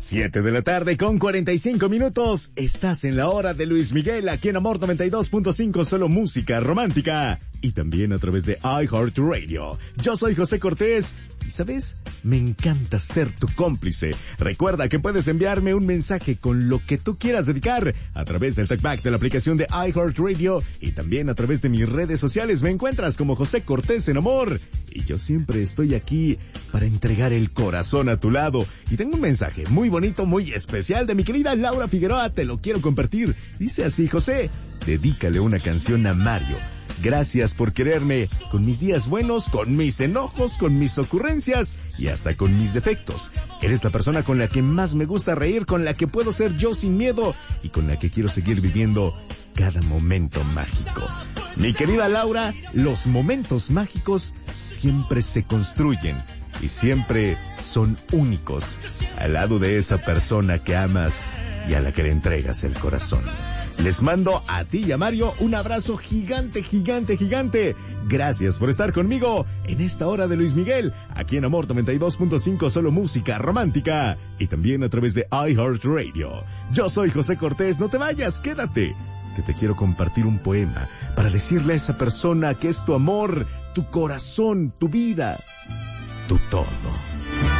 7 de la tarde con 45 minutos. Estás en la hora de Luis Miguel, aquí en Amor 92.5, solo música romántica. Y también a través de iHeartRadio. Yo soy José Cortés. Y ¿sabes? Me encanta ser tu cómplice. Recuerda que puedes enviarme un mensaje con lo que tú quieras dedicar a través del talkback de la aplicación de iHeartRadio y también a través de mis redes sociales. Me encuentras como José Cortés en Amor. Y yo siempre estoy aquí para entregar el corazón a tu lado. Y tengo un mensaje muy bonito, muy especial de mi querida Laura Figueroa. Te lo quiero compartir. Dice así: José, dedícale una canción a Mario. Gracias por quererme, con mis días buenos, con mis enojos, con mis ocurrencias y hasta con mis defectos. Eres la persona con la que más me gusta reír, con la que puedo ser yo sin miedo y con la que quiero seguir viviendo cada momento mágico. Mi querida Laura, los momentos mágicos siempre se construyen y siempre son únicos al lado de esa persona que amas y a la que le entregas el corazón. Les mando a ti y a Mario un abrazo gigante, gigante, gigante. Gracias por estar conmigo en esta hora de Luis Miguel, aquí en Amor 92.5, solo música romántica. Y también a través de iHeartRadio. Yo soy José Cortés, no te vayas, quédate. Que te quiero compartir un poema para decirle a esa persona que es tu amor, tu corazón, tu vida, tu todo.